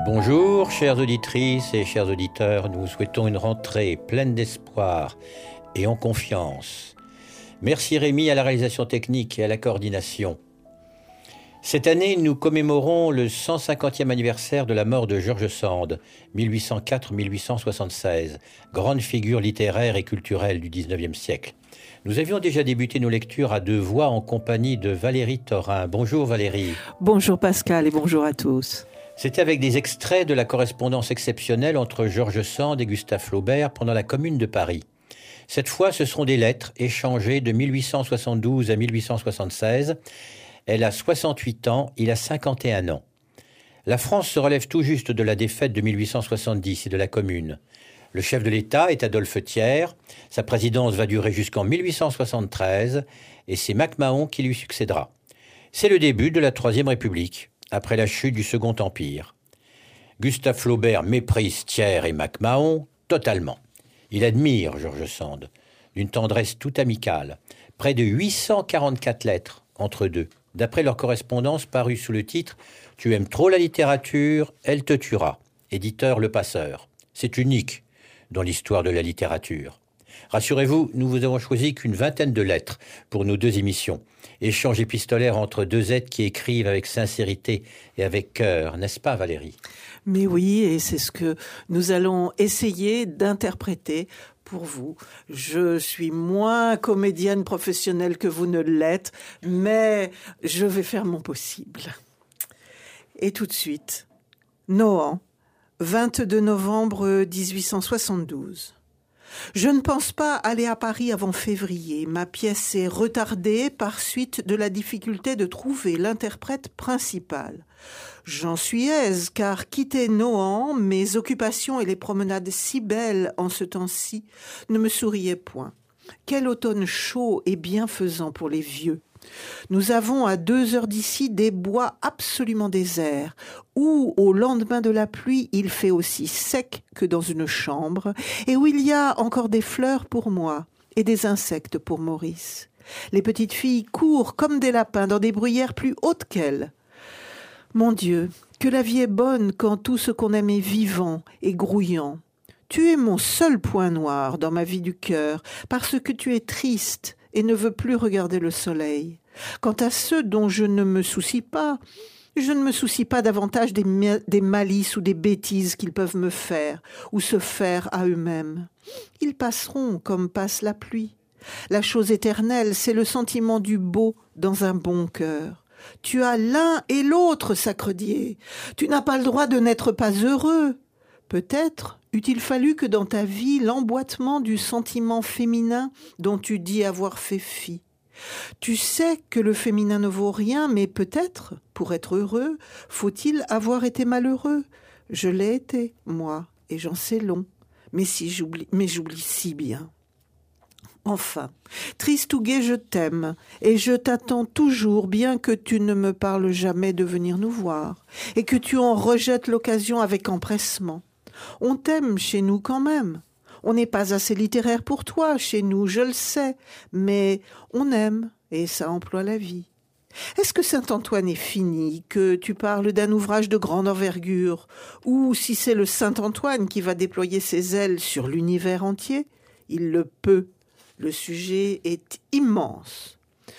Bonjour, chères auditrices et chers auditeurs. Nous vous souhaitons une rentrée pleine d'espoir et en confiance. Merci Rémi à la réalisation technique et à la coordination. Cette année, nous commémorons le 150e anniversaire de la mort de George Sand, 1804-1876, grande figure littéraire et culturelle du XIXe siècle. Nous avions déjà débuté nos lectures à deux voix en compagnie de Valérie Thorin. Bonjour Valérie. Bonjour Pascal et bonjour à tous. C'était avec des extraits de la correspondance exceptionnelle entre George Sand et Gustave Flaubert pendant la Commune de Paris. Cette fois, ce seront des lettres échangées de 1872 à 1876. Elle a 68 ans, il a 51 ans. La France se relève tout juste de la défaite de 1870 et de la Commune. Le chef de l'État est Adolphe Thiers. Sa présidence va durer jusqu'en 1873 et c'est MacMahon qui lui succédera. C'est le début de la Troisième République, après la chute du Second Empire. Gustave Flaubert méprise Thiers et MacMahon totalement. Il admire George Sand, d'une tendresse toute amicale. Près de 844 lettres entre deux, d'après leur correspondance parue sous le titre « Tu aimes trop la littérature, elle te tuera », éditeur Le Passeur. C'est unique dans l'histoire de la littérature. Rassurez-vous, nous vous avons choisi qu'une vingtaine de lettres pour nos deux émissions. Échange épistolaire entre deux êtres qui écrivent avec sincérité et avec cœur, n'est-ce pas Valérie ? Mais oui, et c'est ce que nous allons essayer d'interpréter pour vous. Je suis moins comédienne professionnelle que vous ne l'êtes, mais je vais faire mon possible. Et tout de suite, Nohant, 22 novembre 1872. Je ne pense pas aller à Paris avant février. Ma pièce est retardée par suite de la difficulté de trouver l'interprète principal. J'en suis aise, car quitter Nohant, mes occupations et les promenades si belles en ce temps-ci ne me souriaient point. Quel automne chaud et bienfaisant pour les vieux. Nous avons à 2 heures d'ici des bois absolument déserts, où au lendemain de la pluie il fait aussi sec que dans une chambre, et où il y a encore des fleurs pour moi et des insectes pour Maurice. Les petites filles courent comme des lapins dans des bruyères plus hautes qu'elles. Mon Dieu, que la vie est bonne quand tout ce qu'on aime est vivant et grouillant. Tu es mon seul point noir dans ma vie du cœur, parce que tu es triste et ne veux plus regarder le soleil. Quant à ceux dont je ne me soucie pas, je ne me soucie pas davantage des malices ou des bêtises qu'ils peuvent me faire ou se faire à eux-mêmes. Ils passeront comme passe la pluie. La chose éternelle, c'est le sentiment du beau dans un bon cœur. Tu as l'un et l'autre, sacredié. Tu n'as pas le droit de n'être pas heureux. Peut-être eût-il fallu que dans ta vie l'emboîtement du sentiment féminin dont tu dis avoir fait fi. Tu sais que le féminin ne vaut rien, mais peut-être, pour être heureux, faut-il avoir été malheureux. Je l'ai été, moi, et j'en sais long, mais j'oublie si bien. Enfin, triste ou gai, je t'aime, et je t'attends toujours, bien que tu ne me parles jamais de venir nous voir, et que tu en rejettes l'occasion avec empressement. On t'aime chez nous quand même. On n'est pas assez littéraire pour toi chez nous, je le sais, mais on aime, et ça emploie la vie. Est-ce que Saint-Antoine est fini, que tu parles d'un ouvrage de grande envergure, ou si c'est le Saint-Antoine qui va déployer ses ailes sur l'univers entier, il le peut. Le sujet est immense.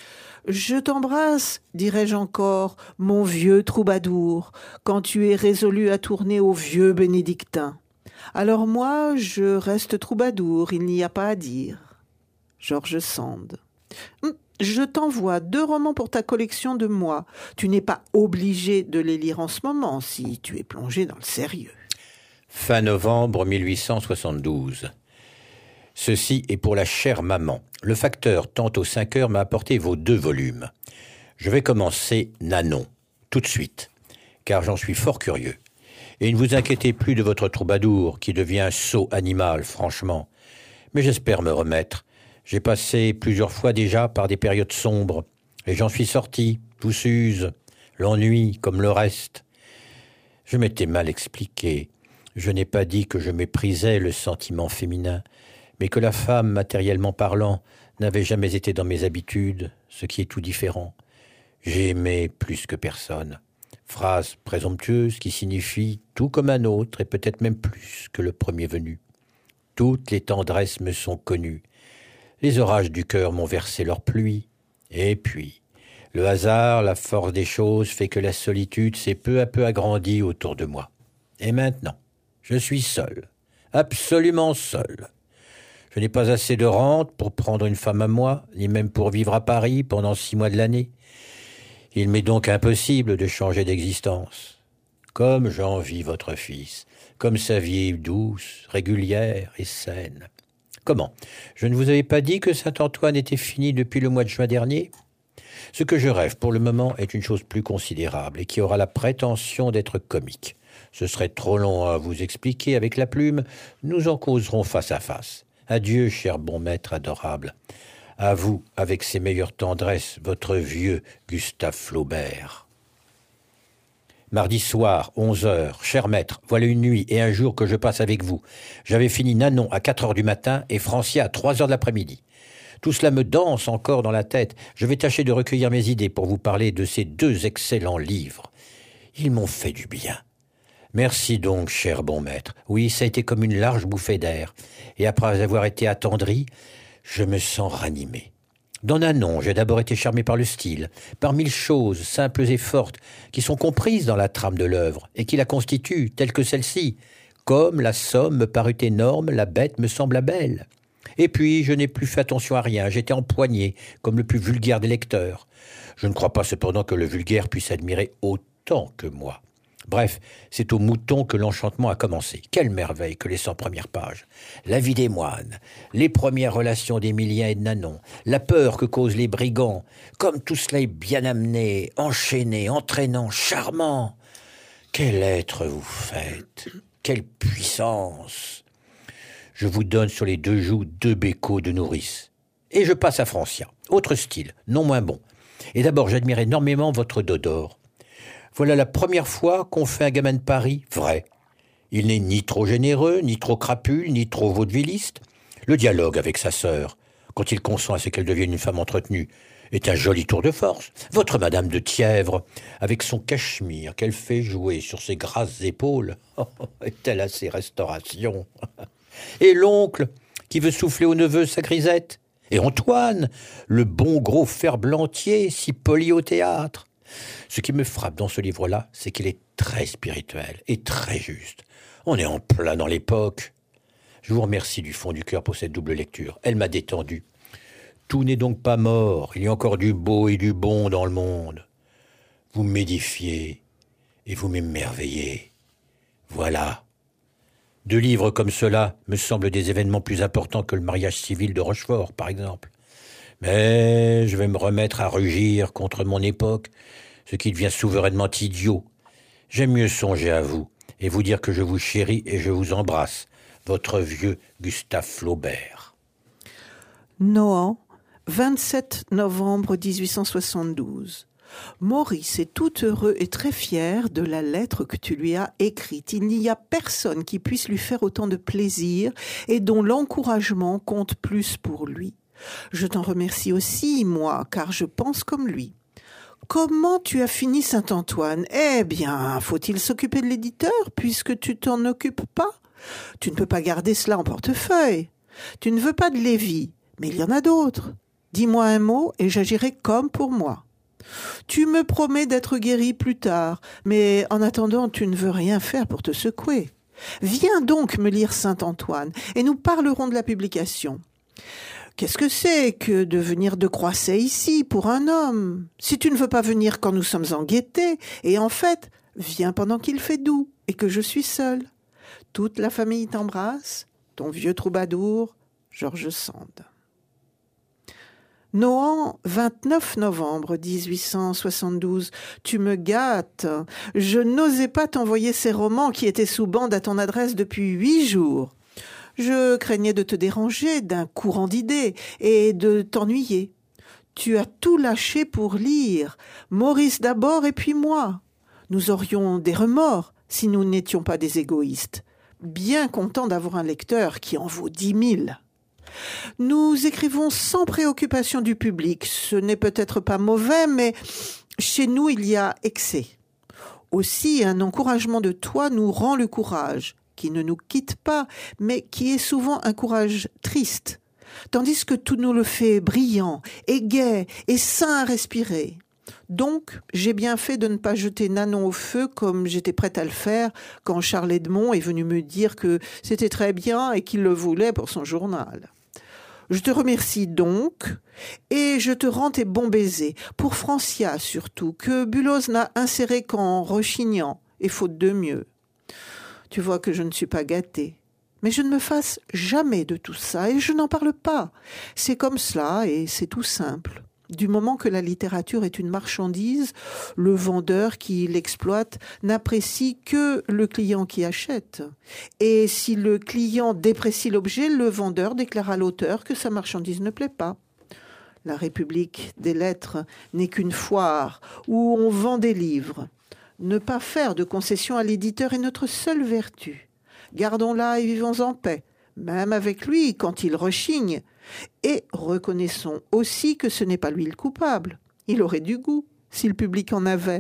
Je t'embrasse, dirais-je encore, mon vieux troubadour, quand tu es résolu à tourner au vieux bénédictin. Alors moi, je reste troubadour, il n'y a pas à dire. George Sand. Je t'envoie 2 romans pour ta collection de moi. Tu n'es pas obligé de les lire en ce moment, si tu es plongé dans le sérieux. Fin novembre 1872. Ceci est pour la chère maman. Le facteur, tantôt 5 heures, m'a apporté vos 2 volumes. Je vais commencer Nanon, tout de suite, car j'en suis fort curieux. Et ne vous inquiétez plus de votre troubadour, qui devient un sot animal, franchement. Mais j'espère me remettre. J'ai passé plusieurs fois déjà par des périodes sombres, et j'en suis sorti, tout s'use, l'ennui comme le reste. Je m'étais mal expliqué. Je n'ai pas dit que je méprisais le sentiment féminin, mais que la femme, matériellement parlant, n'avait jamais été dans mes habitudes, ce qui est tout différent. J'ai aimé plus que personne. Phrase présomptueuse qui signifie tout comme un autre et peut-être même plus que le premier venu. Toutes les tendresses me sont connues. Les orages du cœur m'ont versé leur pluie. Et puis, le hasard, la force des choses fait que la solitude s'est peu à peu agrandie autour de moi. Et maintenant, je suis seul, absolument seul. Je n'ai pas assez de rente pour prendre une femme à moi, ni même pour vivre à Paris pendant 6 mois de l'année. Il m'est donc impossible de changer d'existence. Comme j'envie votre fils, comme sa vie est douce, régulière et saine. Comment? Je ne vous avais pas dit que Saint-Antoine était fini depuis le mois de juin dernier? Ce que je rêve pour le moment est une chose plus considérable et qui aura la prétention d'être comique. Ce serait trop long à vous expliquer avec la plume, nous en causerons face à face. Adieu, cher bon maître adorable. À vous, avec ses meilleures tendresses, votre vieux Gustave Flaubert. Mardi soir, 11h, cher maître, voilà une nuit et un jour que je passe avec vous. J'avais fini Nanon à 4h du matin et Francia à 3h de l'après-midi. Tout cela me danse encore dans la tête. Je vais tâcher de recueillir mes idées pour vous parler de ces 2 excellents livres. Ils m'ont fait du bien. Merci donc, cher bon maître. Oui, ça a été comme une large bouffée d'air. Et après avoir été attendri, je me sens ranimé. Dans Nanon, j'ai d'abord été charmé par le style, par 1000 choses simples et fortes qui sont comprises dans la trame de l'œuvre et qui la constituent, telle que celle-ci. Comme la somme me parut énorme, la bête me sembla belle. Et puis, je n'ai plus fait attention à rien, j'étais empoigné, comme le plus vulgaire des lecteurs. Je ne crois pas cependant que le vulgaire puisse admirer autant que moi. Bref, c'est au mouton que l'enchantement a commencé. Quelle merveille que les 100 premières pages. La vie des moines, les premières relations d'Émilien et de Nanon, la peur que causent les brigands, comme tout cela est bien amené, enchaîné, entraînant, charmant. Quel être vous faites, quelle puissance. Je vous donne sur les 2 joues 2 bécots de nourrice. Et je passe à Francia, autre style, non moins bon. Et d'abord, j'admire énormément votre Dodore. Voilà la première fois qu'on fait un gamin de Paris vrai. Il n'est ni trop généreux, ni trop crapule, ni trop vaudevilliste. Le dialogue avec sa sœur, quand il consent à ce qu'elle devienne une femme entretenue, est un joli tour de force. Votre Madame de Thièvre, avec son cachemire qu'elle fait jouer sur ses grasses épaules, est-elle à ses restaurations? Et l'oncle, qui veut souffler au neveu sa grisette? Et Antoine, le bon gros ferblantier, si poli au théâtre? Ce qui me frappe dans ce livre-là, c'est qu'il est très spirituel et très juste. On est en plein dans l'époque. Je vous remercie du fond du cœur pour cette double lecture. Elle m'a détendu. Tout n'est donc pas mort. Il y a encore du beau et du bon dans le monde. Vous m'édifiez et vous m'émerveillez. Voilà. 2 livres comme cela me semblent des événements plus importants que le mariage civil de Rochefort, par exemple. Mais je vais me remettre à rugir contre mon époque, ce qui devient souverainement idiot. J'aime mieux songer à vous et vous dire que je vous chéris et je vous embrasse, votre vieux Gustave Flaubert. Nohant, 27 novembre 1872. Maurice est tout heureux et très fier de la lettre que tu lui as écrite. Il n'y a personne qui puisse lui faire autant de plaisir et dont l'encouragement compte plus pour lui. Je t'en remercie aussi, moi, car je pense comme lui. Comment tu as fini Saint-Antoine? Eh bien, faut-il s'occuper de l'éditeur puisque tu t'en occupes pas? Tu ne peux pas garder cela en portefeuille. Tu ne veux pas de Lévy, mais il y en a d'autres. Dis-moi un mot et j'agirai comme pour moi. Tu me promets d'être guéri plus tard, mais en attendant, tu ne veux rien faire pour te secouer. Viens donc me lire Saint-Antoine et nous parlerons de la publication. Qu'est-ce que c'est que de venir de Croisset ici pour un homme? Si tu ne veux pas venir quand nous sommes en gaieté, et en fait, viens pendant qu'il fait doux et que je suis seule. Toute la famille t'embrasse, ton vieux troubadour, George Sand. Nohant, 29 novembre 1872. Tu me gâtes. Je n'osais pas t'envoyer ces romans qui étaient sous bande à ton adresse depuis 8 jours. Je craignais de te déranger d'un courant d'idées et de t'ennuyer. Tu as tout lâché pour lire, Maurice d'abord et puis moi. Nous aurions des remords si nous n'étions pas des égoïstes. Bien content d'avoir un lecteur qui en vaut 10 000. Nous écrivons sans préoccupation du public. Ce n'est peut-être pas mauvais, mais chez nous, il y a excès. Aussi, un encouragement de toi nous rend le courage, qui ne nous quitte pas, mais qui est souvent un courage triste, tandis que tout nous le fait brillant et gai et sain à respirer. Donc, j'ai bien fait de ne pas jeter Nanon au feu comme j'étais prête à le faire quand Charles Edmond est venu me dire que c'était très bien et qu'il le voulait pour son journal. Je te remercie donc et je te rends tes bons baisers, pour Francia surtout, que Buloz n'a inséré qu'en rechignant et faute de mieux. Tu vois que je ne suis pas gâtée. Mais je ne me fasse jamais de tout ça et je n'en parle pas. C'est comme cela et c'est tout simple. Du moment que la littérature est une marchandise, le vendeur qui l'exploite n'apprécie que le client qui achète. Et si le client déprécie l'objet, le vendeur déclare à l'auteur que sa marchandise ne plaît pas. La République des lettres n'est qu'une foire où on vend des livres. Ne pas faire de concession à l'éditeur est notre seule vertu. Gardons-la et vivons en paix, même avec lui quand il rechigne. Et reconnaissons aussi que ce n'est pas lui le coupable. Il aurait du goût, si le public en avait.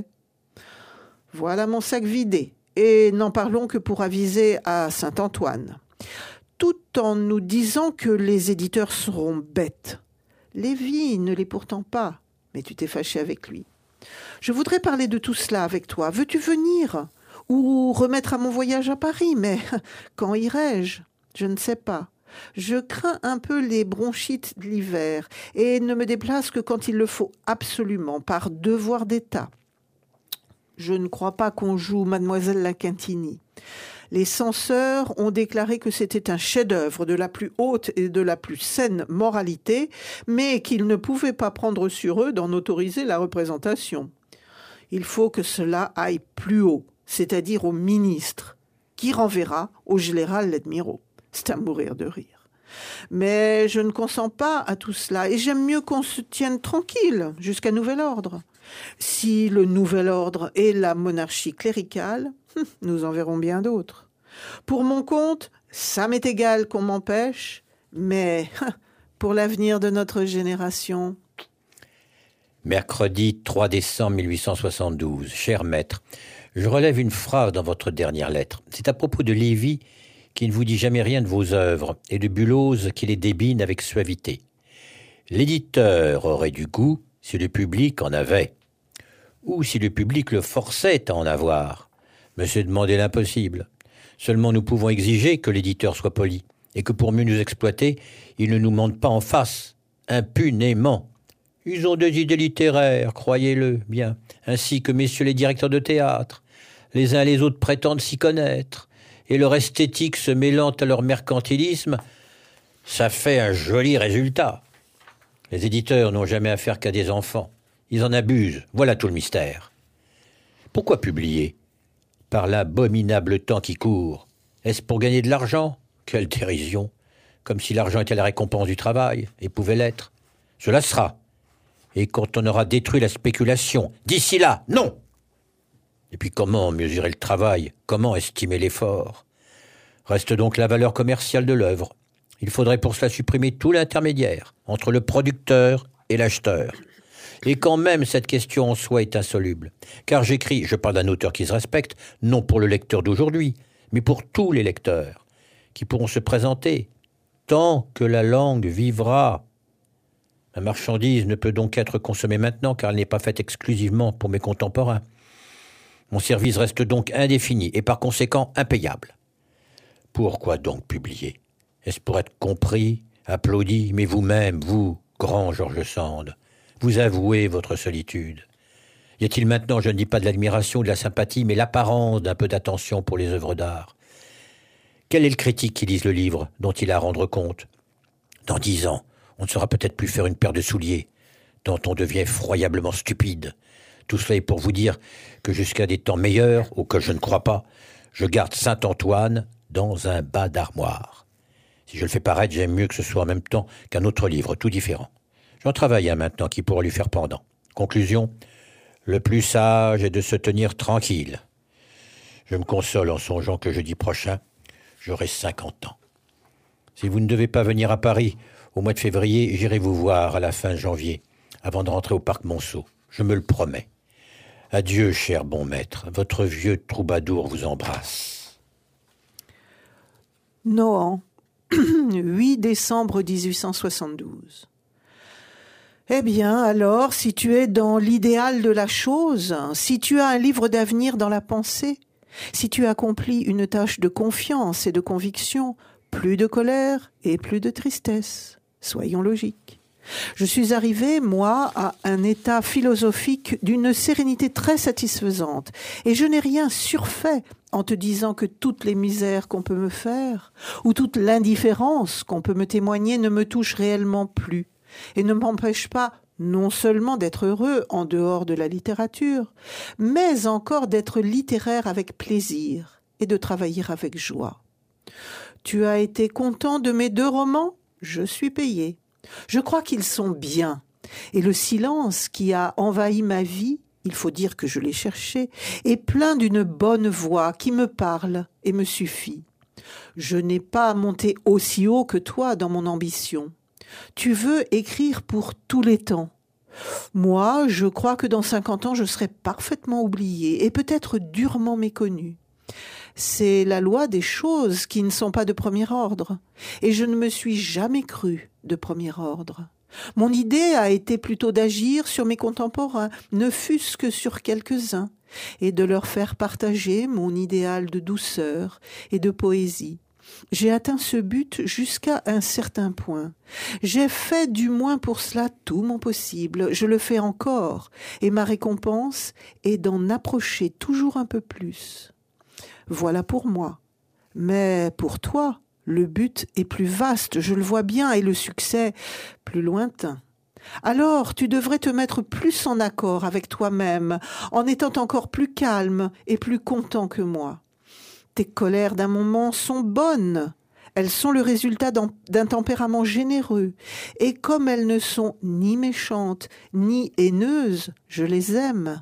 Voilà mon sac vidé, et n'en parlons que pour aviser à Saint-Antoine. Tout en nous disant que les éditeurs seront bêtes. Lévy ne l'est pourtant pas, mais tu t'es fâché avec lui. Je voudrais parler de tout cela avec toi. Veux-tu venir ? Ou remettre à mon voyage à Paris ? Mais quand irai-je ? Je ne sais pas. Je crains un peu les bronchites de l'hiver et ne me déplace que quand il le faut absolument, par devoir d'État. Je ne crois pas qu'on joue Mademoiselle la Quintini. Les censeurs ont déclaré que c'était un chef-d'œuvre de la plus haute et de la plus saine moralité, mais qu'ils ne pouvaient pas prendre sur eux d'en autoriser la représentation. Il faut que cela aille plus haut, c'est-à-dire au ministre, qui renverra au général l'Admirault. C'est à mourir de rire. Mais je ne consens pas à tout cela et j'aime mieux qu'on se tienne tranquille jusqu'à nouvel ordre. Si le nouvel ordre est la monarchie cléricale, nous en verrons bien d'autres. Pour mon compte, ça m'est égal qu'on m'empêche, mais pour l'avenir de notre génération... Mercredi 3 décembre 1872. Cher maître, je relève une phrase dans votre dernière lettre. C'est à propos de Lévy qui ne vous dit jamais rien de vos œuvres et de Buloz qui les débine avec suavité. L'éditeur aurait du goût si le public en avait, ou si le public le forçait à en avoir. Mais c'est demander l'impossible. Seulement nous pouvons exiger que l'éditeur soit poli, et que pour mieux nous exploiter, il ne nous monte pas en face, impunément. Ils ont des idées littéraires, croyez-le bien, ainsi que messieurs les directeurs de théâtre. Les uns et les autres prétendent s'y connaître, et leur esthétique se mêlant à leur mercantilisme, ça fait un joli résultat. Les éditeurs n'ont jamais affaire qu'à des enfants. Ils en abusent, voilà tout le mystère. Pourquoi publier ? Par l'abominable temps qui court. Est-ce pour gagner de l'argent ? Quelle dérision ! Comme si l'argent était la récompense du travail, et pouvait l'être. Cela sera. Et quand on aura détruit la spéculation, d'ici là, non ! Et puis comment mesurer le travail ? Comment estimer l'effort ? Reste donc la valeur commerciale de l'œuvre. Il faudrait pour cela supprimer tout l'intermédiaire entre le producteur et l'acheteur. Et quand même cette question en soi est insoluble. Car j'écris, je parle d'un auteur qui se respecte, non pour le lecteur d'aujourd'hui, mais pour tous les lecteurs, qui pourront se présenter, tant que la langue vivra. La marchandise ne peut donc être consommée maintenant, car elle n'est pas faite exclusivement pour mes contemporains. Mon service reste donc indéfini, et par conséquent impayable. Pourquoi donc publier ? Est-ce pour être compris, applaudi, mais vous-même, vous, grand George Sand, vous avouez votre solitude. Y a-t-il maintenant, je ne dis pas de l'admiration ou de la sympathie, mais l'apparence d'un peu d'attention pour les œuvres d'art ? Quel est le critique qui lise le livre dont il a à rendre compte ? Dans 10 ans, on ne saura peut-être plus faire une paire de souliers, dont on devient effroyablement stupide. Tout cela est pour vous dire que jusqu'à des temps meilleurs, auxquels je ne crois pas, je garde Saint-Antoine dans un bas d'armoire. Si je le fais paraître, j'aime mieux que ce soit en même temps qu'un autre livre, tout différent. J'en travaille un maintenant qui pourra lui faire pendant. Conclusion, le plus sage est de se tenir tranquille. Je me console en songeant que jeudi prochain, j'aurai 50 ans. Si vous ne devez pas venir à Paris au mois de février, j'irai vous voir à la fin janvier, avant de rentrer au parc Monceau. Je me le promets. Adieu, cher bon maître, votre vieux troubadour vous embrasse. Nohant, 8 décembre 1872. Eh bien, alors, si tu es dans l'idéal de la chose, si tu as un livre d'avenir dans la pensée, si tu accomplis une tâche de confiance et de conviction, plus de colère et plus de tristesse. Soyons logiques. Je suis arrivé, moi, à un état philosophique d'une sérénité très satisfaisante, et je n'ai rien surfait en te disant que toutes les misères qu'on peut me faire, ou toute l'indifférence qu'on peut me témoigner ne me touche réellement plus, et ne m'empêche pas non seulement d'être heureux en dehors de la littérature, mais encore d'être littéraire avec plaisir et de travailler avec joie. Tu as été content de mes 2 romans ? Je suis payé. Je crois qu'ils sont bien. Et le silence qui a envahi ma vie, il faut dire que je l'ai cherché, est plein d'une bonne voix qui me parle et me suffit. Je n'ai pas monté aussi haut que toi dans mon ambition. Tu veux écrire pour tous les temps. Moi, je crois que dans 50 ans, je serai parfaitement oublié et peut-être durement méconnu. C'est la loi des choses qui ne sont pas de premier ordre, et je ne me suis jamais cru de premier ordre. Mon idée a été plutôt d'agir sur mes contemporains, ne fût-ce que sur quelques-uns, et de leur faire partager mon idéal de douceur et de poésie. J'ai atteint ce but jusqu'à un certain point. J'ai fait du moins pour cela tout mon possible. Je le fais encore, et ma récompense est d'en approcher toujours un peu plus. Voilà pour moi. Mais pour toi, le but est plus vaste, je le vois bien, et le succès plus lointain. Alors tu devrais te mettre plus en accord avec toi-même, en étant encore plus calme et plus content que moi. Tes colères d'un moment sont bonnes. Elles sont le résultat d'un tempérament généreux. Et comme elles ne sont ni méchantes, ni haineuses, je les aime.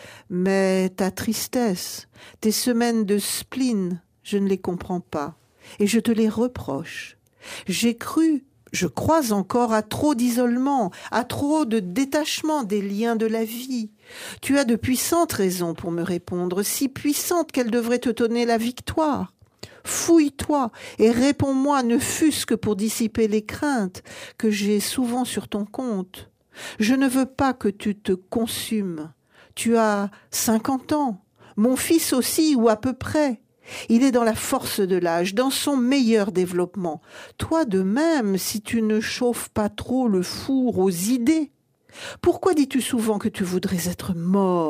Mais ta tristesse, tes semaines de spleen, je ne les comprends pas. Et je te les reproche. J'ai cru, je crois encore, à trop d'isolement, à trop de détachement des liens de la vie. Tu as de puissantes raisons pour me répondre, si puissantes qu'elles devraient te donner la victoire. Fouille-toi et réponds-moi, ne fût-ce que pour dissiper les craintes que j'ai souvent sur ton compte. Je ne veux pas que tu te consumes. Tu as 50 ans, mon fils aussi, ou à peu près. Il est dans la force de l'âge, dans son meilleur développement. Toi de même, si tu ne chauffes pas trop le four aux idées. Pourquoi dis-tu souvent que tu voudrais être mort ?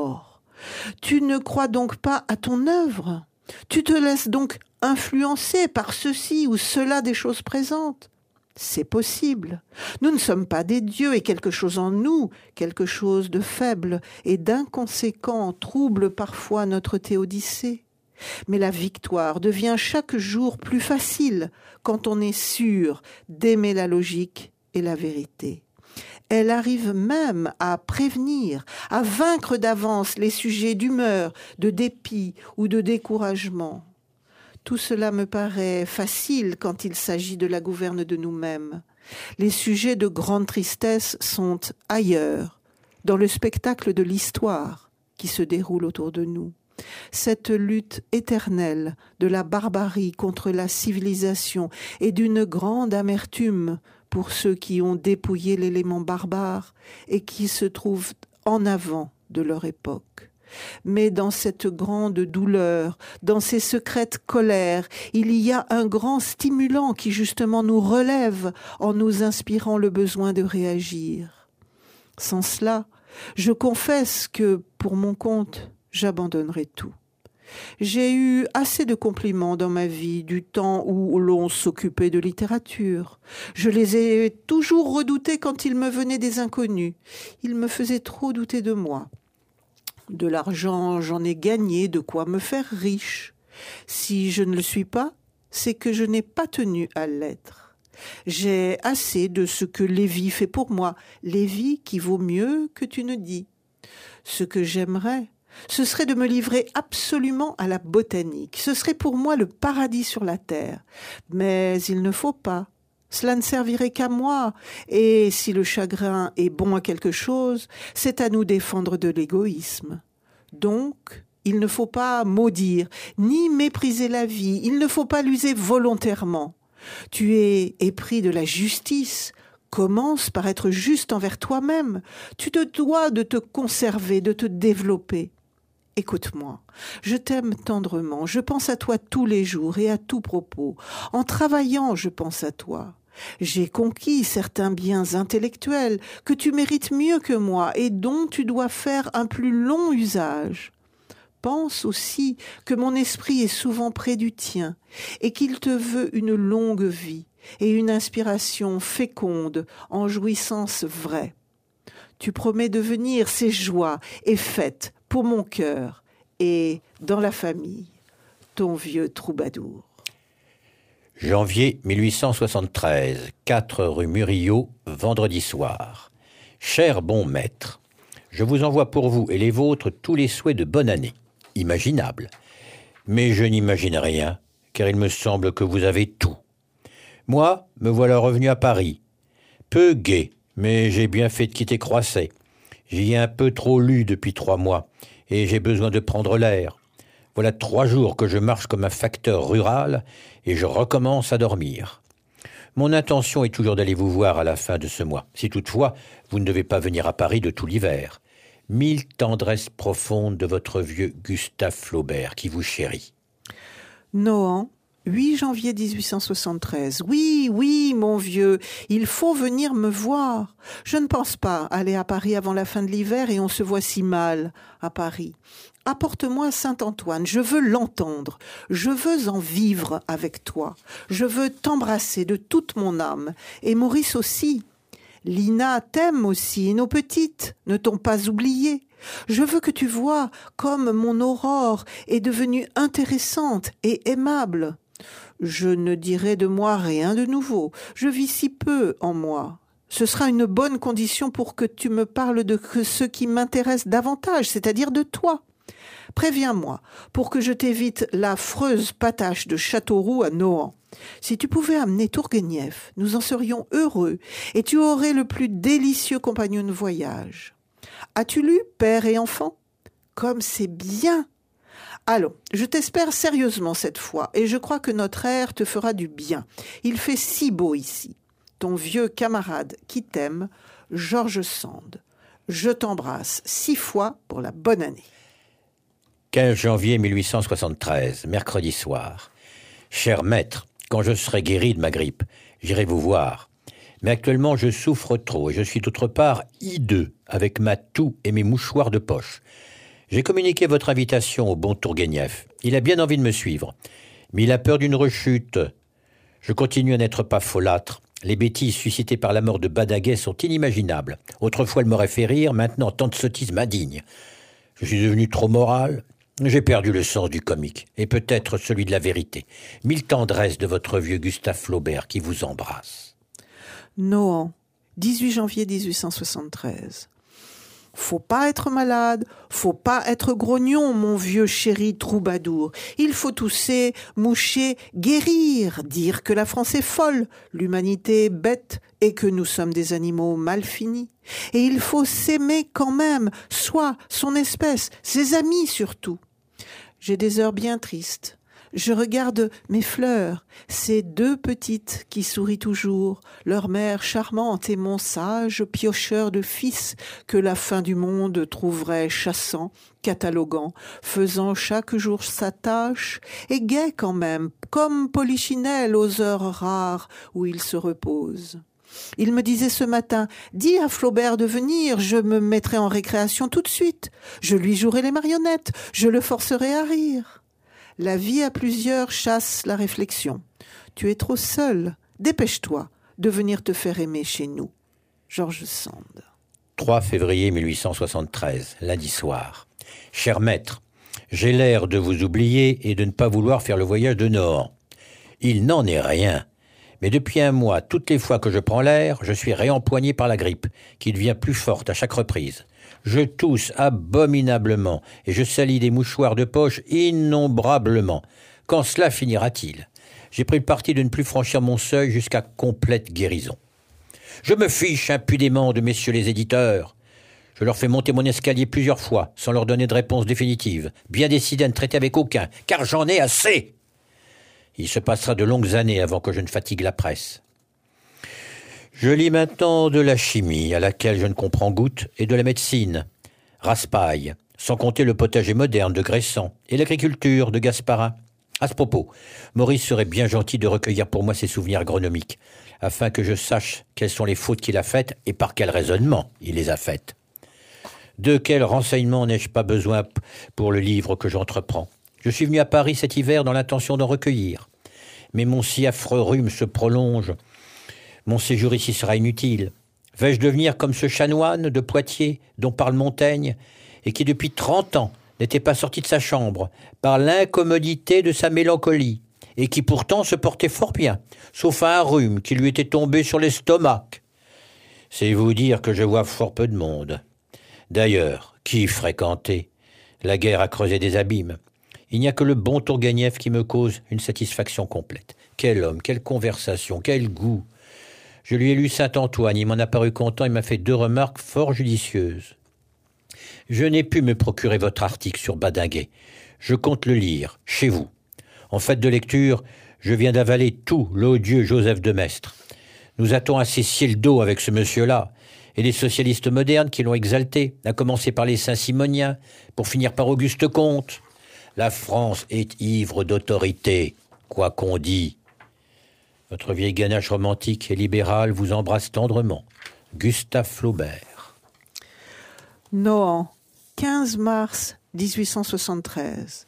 Tu ne crois donc pas à ton œuvre ? Tu te laisses donc influencer par ceci ou cela des choses présentes ? C'est possible. Nous ne sommes pas des dieux et quelque chose en nous, quelque chose de faible et d'inconséquent trouble parfois notre théodicée. Mais la victoire devient chaque jour plus facile quand on est sûr d'aimer la logique et la vérité. Elle arrive même à prévenir, à vaincre d'avance les sujets d'humeur, de dépit ou de découragement. Tout cela me paraît facile quand il s'agit de la gouverne de nous-mêmes. Les sujets de grande tristesse sont ailleurs, dans le spectacle de l'histoire qui se déroule autour de nous. Cette lutte éternelle de la barbarie contre la civilisation est d'une grande amertume pour ceux qui ont dépouillé l'élément barbare et qui se trouvent en avant de leur époque. Mais dans cette grande douleur, dans ces secrètes colères, il y a un grand stimulant qui justement nous relève en nous inspirant le besoin de réagir. Sans cela, je confesse que, pour mon compte, j'abandonnerai tout. J'ai eu assez de compliments dans ma vie du temps où l'on s'occupait de littérature. Je les ai toujours redoutés quand ils me venaient des inconnus. Ils me faisaient trop douter de moi. De l'argent, j'en ai gagné, de quoi me faire riche. Si je ne le suis pas, c'est que je n'ai pas tenu à l'être. J'ai assez de ce que Lévi fait pour moi, Lévi qui vaut mieux que tu ne dis. Ce que j'aimerais, ce serait de me livrer absolument à la botanique. Ce serait pour moi le paradis sur la terre. Mais il ne faut pas. Cela ne servirait qu'à moi. Et si le chagrin est bon à quelque chose, c'est à nous défendre de l'égoïsme. Donc, il ne faut pas maudire, ni mépriser la vie, il ne faut pas l'user volontairement. Tu es épris de la justice. Commence par être juste envers toi-même. Tu te dois de te conserver, de te développer. Écoute-moi, je t'aime tendrement, je pense à toi tous les jours et à tout propos. En travaillant, je pense à toi. J'ai conquis certains biens intellectuels que tu mérites mieux que moi et dont tu dois faire un plus long usage. Pense aussi que mon esprit est souvent près du tien et qu'il te veut une longue vie et une inspiration féconde en jouissance vraie. Tu promets de venir ces joies et fêtes pour mon cœur et dans la famille, ton vieux troubadour. Janvier 1873, 4 rue Murillo, vendredi soir. Cher bon maître, je vous envoie pour vous et les vôtres tous les souhaits de bonne année, imaginables. Mais je n'imagine rien, car il me semble que vous avez tout. Moi, me voilà revenu à Paris. Peu gai, mais j'ai bien fait de quitter Croisset. J'y ai un peu trop lu depuis 3 mois, et j'ai besoin de prendre l'air. Voilà 3 jours que je marche comme un facteur rural, et je recommence à dormir. Mon intention est toujours d'aller vous voir à la fin de ce mois, si toutefois vous ne devez pas venir à Paris de tout l'hiver. 1000 tendresses profondes de votre vieux Gustave Flaubert qui vous chérit. Nohant, 8 janvier 1873. Oui, mon vieux, il faut venir me voir. Je ne pense pas aller à Paris avant la fin de l'hiver et on se voit si mal à Paris. Apporte-moi Saint-Antoine, je veux l'entendre, je veux en vivre avec toi, je veux t'embrasser de toute mon âme, et Maurice aussi. Lina t'aime aussi, et nos petites ne t'ont pas oublié. Je veux que tu vois comme mon Aurore est devenue intéressante et aimable. Je ne dirai de moi rien de nouveau, je vis si peu en moi. Ce sera une bonne condition pour que tu me parles de ce qui m'intéresse davantage, c'est-à-dire de toi. Préviens-moi, pour que je t'évite l'affreuse patache de Châteauroux à Nohant. Si tu pouvais amener Tourguenieff, nous en serions heureux, et tu aurais le plus délicieux compagnon de voyage. As-tu lu Père et enfant ? Comme c'est bien ! Allons, je t'espère sérieusement cette fois, et je crois que notre air te fera du bien. Il fait si beau ici. Ton vieux camarade qui t'aime, Georges Sand. Je t'embrasse 6 fois pour la bonne année. 15 janvier 1873, mercredi soir. Cher maître, quand je serai guéri de ma grippe, j'irai vous voir. Mais actuellement, je souffre trop et je suis d'autre part hideux avec ma toux et mes mouchoirs de poche. J'ai communiqué votre invitation au bon Tourguenieff. Il a bien envie de me suivre, mais il a peur d'une rechute. Je continue à n'être pas folâtre. Les bêtises suscitées par la mort de Badaguet sont inimaginables. Autrefois, elles m'auraient fait rire, maintenant, tant de sottises m'indignent. Je suis devenu trop moral. J'ai perdu le sens du comique, et peut-être celui de la vérité. 1000 tendresses de votre vieux Gustave Flaubert qui vous embrasse. Nohant, 18 janvier 1873. Faut pas être malade, faut pas être grognon, mon vieux chéri troubadour. Il faut tousser, moucher, guérir, dire que la France est folle, l'humanité est bête et que nous sommes des animaux mal finis. Et il faut s'aimer quand même, soi, son espèce, ses amis surtout. J'ai des heures bien tristes. Je regarde mes fleurs, ces 2 petites qui sourient toujours, leur mère charmante et mon sage piocheur de fils que la fin du monde trouverait chassant, cataloguant, faisant chaque jour sa tâche, et gai quand même, comme Polichinelle aux heures rares où il se repose. Il me disait ce matin, « Dis à Flaubert de venir, je me mettrai en récréation tout de suite. Je lui jouerai les marionnettes, je le forcerai à rire. » La vie à plusieurs chasse la réflexion. Tu es trop seul. Dépêche-toi de venir te faire aimer chez nous. Georges Sand. 3 février 1873, lundi soir. Cher maître, j'ai l'air de vous oublier et de ne pas vouloir faire le voyage de Nohant. Il n'en est rien. Mais depuis 1 mois, toutes les fois que je prends l'air, je suis réempoigné par la grippe, qui devient plus forte à chaque reprise. Je tousse abominablement et je salis des mouchoirs de poche innombrablement. Quand cela finira-t-il ? J'ai pris le parti de ne plus franchir mon seuil jusqu'à complète guérison. Je me fiche impudemment de messieurs les éditeurs. Je leur fais monter mon escalier plusieurs fois, sans leur donner de réponse définitive, bien décidé à ne traiter avec aucun, car j'en ai assez. Il se passera de longues années avant que je ne fatigue la presse. Je lis maintenant de la chimie, à laquelle je ne comprends goutte, et de la médecine, Raspail, sans compter le potager moderne de Gressan, et l'agriculture de Gasparin. À ce propos, Maurice serait bien gentil de recueillir pour moi ses souvenirs agronomiques, afin que je sache quelles sont les fautes qu'il a faites et par quel raisonnement il les a faites. De quels renseignements n'ai-je pas besoin pour le livre que j'entreprends ? Je suis venu à Paris cet hiver dans l'intention d'en recueillir. Mais mon si affreux rhume se prolonge. Mon séjour ici sera inutile. Vais-je devenir comme ce chanoine de Poitiers dont parle Montaigne et qui depuis 30 ans n'était pas sorti de sa chambre par l'incommodité de sa mélancolie et qui pourtant se portait fort bien, sauf à un rhume qui lui était tombé sur l'estomac. C'est vous dire que je vois fort peu de monde. D'ailleurs, qui fréquenter ? La guerre a creusé des abîmes. Il n'y a que le bon Tourguenieff qui me cause une satisfaction complète. Quel homme, quelle conversation, quel goût. Je lui ai lu Saint-Antoine, il m'en a paru content, il m'a fait 2 remarques fort judicieuses. Je n'ai pu me procurer votre article sur Badinguet. Je compte le lire, chez vous. En fait de lecture, je viens d'avaler tout l'odieux Joseph de Maistre. Nous a-t-on assez scié le dos avec ce monsieur-là ? Et les socialistes modernes qui l'ont exalté, à commencer par les Saint-Simoniens, pour finir par Auguste Comte. La France est ivre d'autorité, quoi qu'on dit. Votre vieille ganache romantique et libérale vous embrasse tendrement. Gustave Flaubert. Nohant, 15 mars 1873.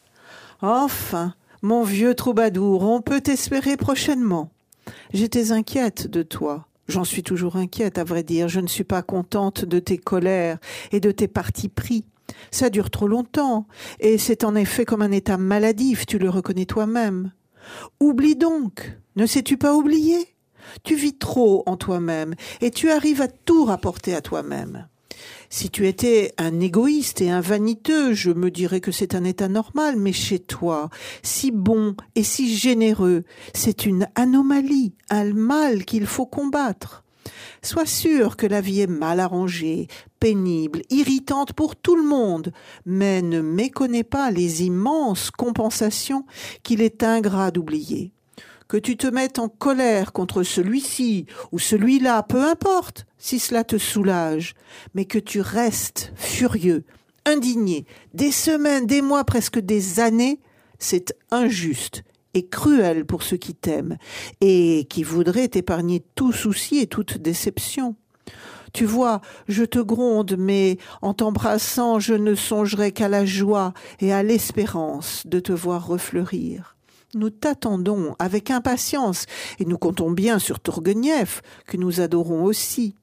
Enfin, mon vieux troubadour, on peut t'espérer prochainement. J'étais inquiète de toi. J'en suis toujours inquiète, à vrai dire. Je ne suis pas contente de tes colères et de tes partis pris. Ça dure trop longtemps, et c'est en effet comme un état maladif, tu le reconnais toi-même. Oublie donc, ne sais-tu pas oublier ? Tu vis trop en toi-même, et tu arrives à tout rapporter à toi-même. Si tu étais un égoïste et un vaniteux, je me dirais que c'est un état normal, mais chez toi, si bon et si généreux, c'est une anomalie, un mal qu'il faut combattre. Sois sûr que la vie est mal arrangée, pénible, irritante pour tout le monde, mais ne méconnais pas les immenses compensations qu'il est ingrat d'oublier. Que tu te mettes en colère contre celui-ci ou celui-là, peu importe, si cela te soulage, mais que tu restes furieux, indigné, des semaines, des mois, presque des années, c'est injuste et cruel pour ceux qui t'aiment et qui voudraient t'épargner tout souci et toute déception. Tu vois, je te gronde, mais en t'embrassant, je ne songerai qu'à la joie et à l'espérance de te voir refleurir. Nous t'attendons avec impatience et nous comptons bien sur Tourguenieff, que nous adorons aussi.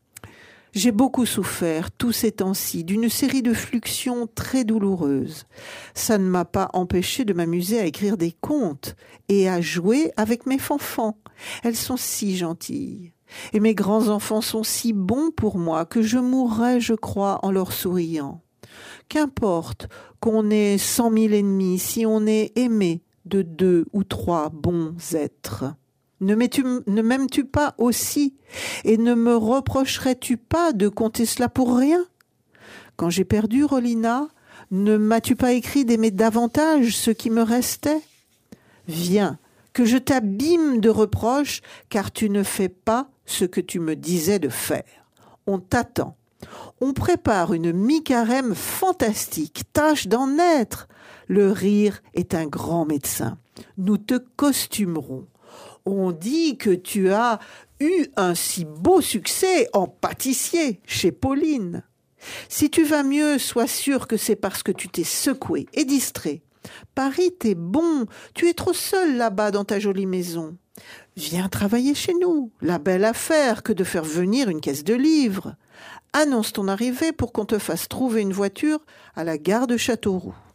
J'ai beaucoup souffert tous ces temps-ci d'une série de fluxions très douloureuses. Ça ne m'a pas empêché de m'amuser à écrire des contes et à jouer avec mes fanfans. Elles sont si gentilles. Et mes grands-enfants sont si bons pour moi que je mourrais, je crois, en leur souriant. Qu'importe qu'on ait 100 000 ennemis si on est aimé de 2 ou 3 bons êtres. Ne m'aimes-tu pas aussi et ne me reprocherais-tu pas de compter cela pour rien ? Quand j'ai perdu Rolina, ne m'as-tu pas écrit d'aimer davantage ce qui me restait ? Viens, que je t'abîme de reproches, car tu ne fais pas ce que tu me disais de faire. On t'attend. On prépare une mi-carême fantastique, tâche d'en être. Le rire est un grand médecin. Nous te costumerons. On dit que tu as eu un si beau succès en pâtissier chez Pauline. Si tu vas mieux, sois sûr que c'est parce que tu t'es secoué et distrait. Paris, t'es bon, tu es trop seul là-bas dans ta jolie maison. Viens travailler chez nous, la belle affaire que de faire venir une caisse de livres. Annonce ton arrivée pour qu'on te fasse trouver une voiture à la gare de Châteauroux.